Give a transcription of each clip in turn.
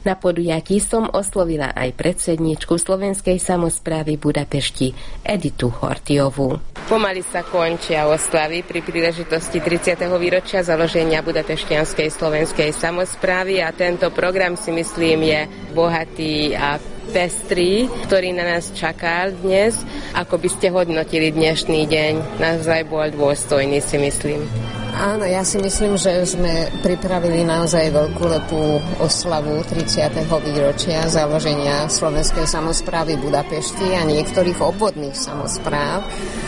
Na podujatí som oslovila aj predsedníčku Slovenskej samosprávy Budapešti Editu Horthyovú. Pomaly sa končia oslavy pri príležitosti 30. výročia založenia Budapeštianskej slovenskej samosprávy a tento program si myslím je bohatý a pestrý, ktorý na nás čaká dnes. Ako by ste hodnotili dnešný deň? Naozaj bol dôstojný, si myslím. Áno, ja si myslím, že sme pripravili naozaj veľkolepú oslavu 30. výročia založenia Slovenskej samosprávy Budapešti a niektorých obvodných samospráv.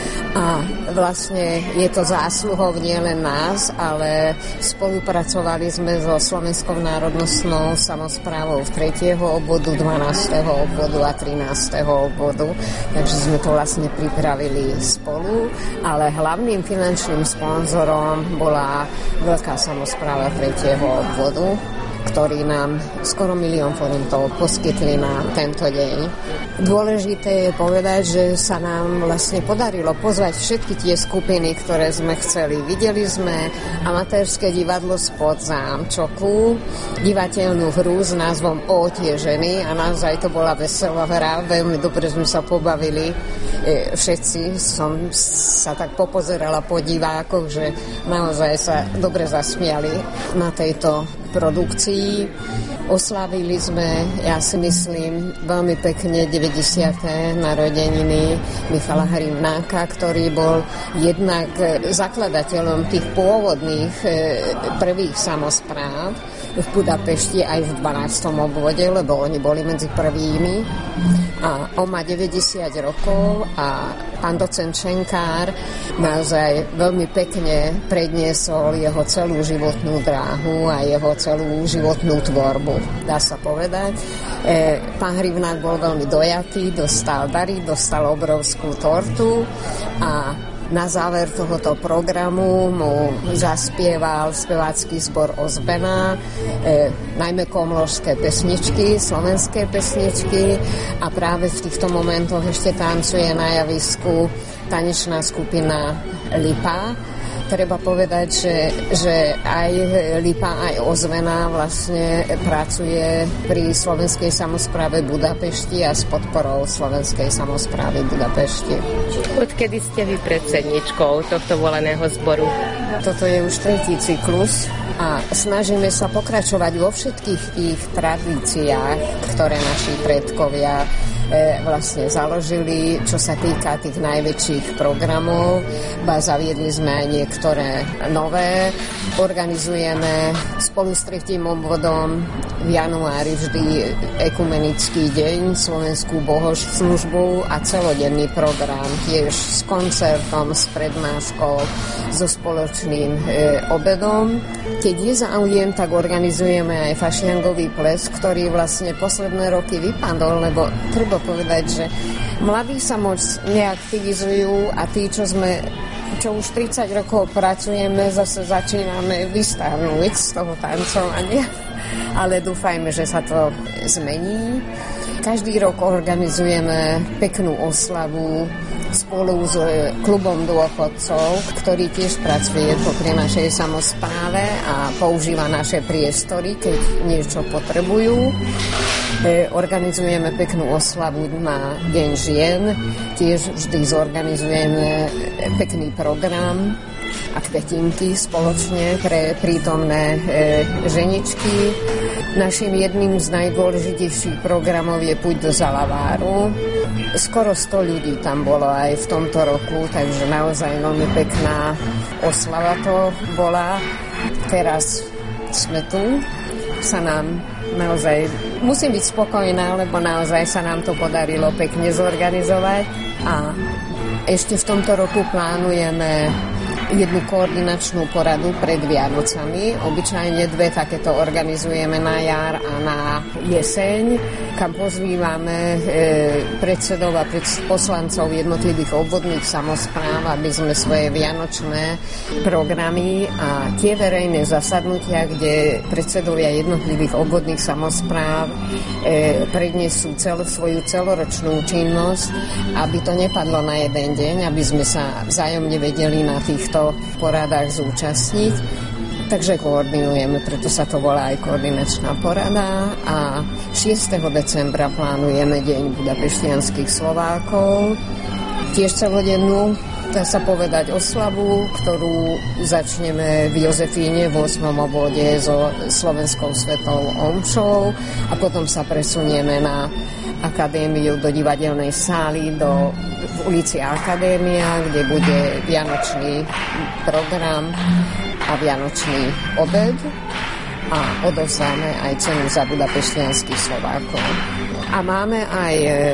A vlastne je to zásluhou nielen nás, ale spolupracovali sme so Slovenskou národnostnou samosprávou 3. obvodu, 12. obvodu a 13. obvodu. Takže sme to vlastne pripravili spolu, ale hlavným finančným sponzorom bola Veľká samospráva 3. obvodu, ktorí nám skoro 1 000 000 forintov poskytli na tento deň. Dôležité je povedať, že sa nám vlastne podarilo pozvať všetky tie skupiny, ktoré sme chceli. Videli sme amatérske divadlo Spod zámčoku, divateľnú hru s názvom O tie ženy a naozaj to bola veselá hra, veľmi dobre sme sa pobavili. Všetci som sa tak popozerala po divákoch, že naozaj sa dobre zasmiali na tejto produkcii. Oslavili sme, ja si myslím, veľmi pekne 90. narodeniny Michala Hrináka, ktorý bol jednak zakladateľom tých pôvodných prvých samospráv v Budapešti aj v 12. obvode, lebo oni boli medzi prvými. A on má 90 rokov a pán docent Šenkár naozaj veľmi pekne predniesol jeho celú životnú dráhu a jeho celú životnú tvorbu, dá sa povedať. Pán Hrivnák bol veľmi dojatý, dostal dary, dostal obrovskú tortu a na záver tohoto programu mu zaspieval spevácky zbor Ozbena, najmä komlorské pesničky, slovenské pesničky a práve v týchto momentoch ešte tancuje na javisku tanečná skupina Lipa. Treba povedať, že aj Lipa, aj Ozvena vlastne pracuje pri Slovenskej samospráve Budapešti a s podporou Slovenskej samosprávy Budapešti. Odkedy ste vy predsedničkou tohto voleného zboru? Toto je už 3. cyklus a snažíme sa pokračovať vo všetkých tých tradíciách, ktoré naši predkovia vlastne založili, čo sa týka tých najväčších programov. Zaviedli sme aj niektoré nové. Organizujeme spolu s 3. obvodom v januári vždy ekumenický deň, slovenskú bohoslužbu a celodenný program, tiež s koncertom, s prednáškou, so spoločným obedom. Keď je záujem, tak organizujeme aj fašiangový ples, ktorý vlastne posledné roky vypadol, lebo treba povedať, že mladí sa moc neaktivizujú a tí, čo už 30 rokov pracujeme, zase začíname vystávnuť z toho tancovania, ale dúfajme, že sa to zmení. Každý rok organizujeme peknú oslavu spolu s klubom dôchodcov, ktorý tiež pracuje popri našej samospráve a používa naše priestory, keď niečo potrebujú. Organizujeme peknú oslavu na Deň žien, tiež vždy zorganizujeme pekný program a kvetinky spoločne pre prítomné ženičky. Našim jedným z najdôležitejších programov je Púť do Zalaváru. Skoro 100 ľudí tam bolo aj v tomto roku, takže naozaj veľmi pekná oslava to bola. Teraz sme tu, sa nám naozaj, musím byť spokojná, lebo naozaj sa nám to podarilo pekne zorganizovať a ešte v tomto roku plánujeme jednu koordinačnú poradu pred Vianocami. Obyčajne 2 takéto organizujeme na jar a na jeseň, kam pozývame predsedov a poslancov jednotlivých obvodných samospráv, aby sme svoje vianočné programy a tie verejné zasadnutia, kde predsedovia jednotlivých obvodných samospráv prednesú svoju celoročnú činnosť, aby to nepadlo na jeden deň, aby sme sa vzájomne vedeli na týchto poradách zúčastniť. Takže koordinujeme, preto sa to volá aj koordinačná porada a 6. decembra plánujeme Deň budapešťanských Slovákov. Tiež celodennú, dá sa povedať, oslavu, ktorú začneme v Jozefíne v 8. obvode so Slovenskou svetou omšou a potom sa presunieme na akadémiu do divadelnej sály v ulici Akadémia, kde bude vianočný program a vianočný obed a odovzdáme aj cenu za budapešťanských Slovákov. A máme aj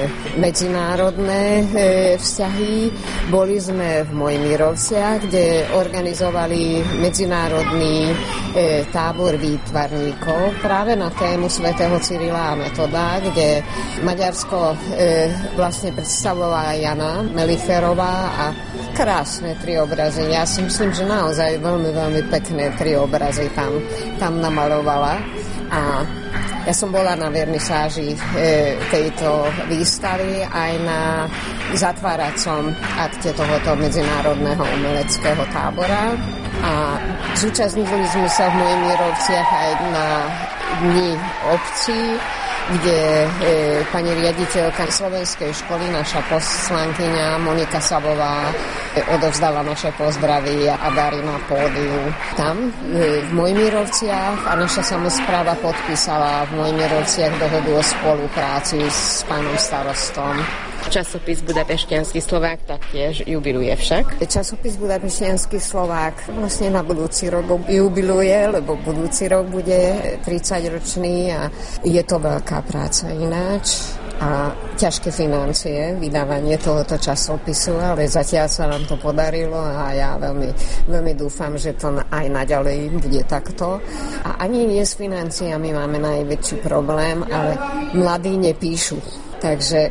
medzinárodné vzťahy. Boli sme v Mojmirovciach, kde organizovali medzinárodný tábor výtvarníkov práve na tému svätého Cyrila a Metoda, kde Maďarsko vlastne predstavovala Jana Melicherová a krásne tri obrazy. Ja si myslím, že naozaj veľmi, veľmi pekné tri obrazy tam namalovala. A ja som bola na vernisáži tejto výstavy aj na zatváracom akte tohoto medzinárodného umeleckého tábora a zúčastnili sme sa v Mojmirovciach aj na Dni obcí, kde pani riaditeľka slovenskej školy, naša poslankyňa Monika Sabová odovzdala naše pozdravy a dary na pódiu tam v Mojmirovciach a naša samospráva podpísala v Mojmirovciach dohodu o spolupráci s pánom starostom. Časopis Budapešťanský Slovák taktiež jubiluje však. Časopis Budapešťanský Slovák vlastne na budúci rok jubiluje, lebo budúci rok bude 30-ročný a je to veľká práca ináč a ťažké financie, vydávanie tohoto časopisu, ale zatiaľ sa nám to podarilo a ja veľmi, veľmi dúfam, že to aj naďalej bude takto. A ani nie s financiami máme najväčší problém, ale mladí nepíšu. Takže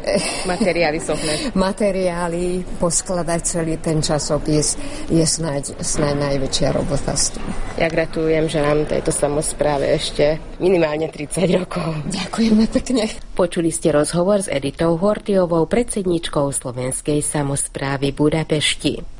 materiály, poskladať celý ten časopis je snáď najväčšia robota s tým. Ja gratulujem, že nám tejto samospráve ešte minimálne 30 rokov. Ďakujeme pekne. Počuli ste rozhovor s Editou Horthyovou, predsedníčkou Slovenskej samosprávy Budapešti.